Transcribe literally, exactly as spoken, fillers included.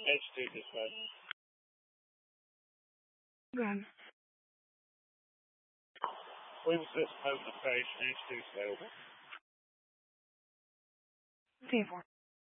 H two dispatch. Gun. Queen six notification, H two available. ten four.